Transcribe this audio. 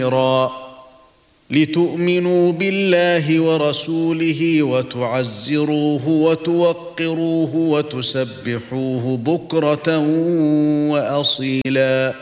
لتؤمنوا بالله ورسوله وتعزروه وتوقروه وتسبحوه بكرة وأصيلا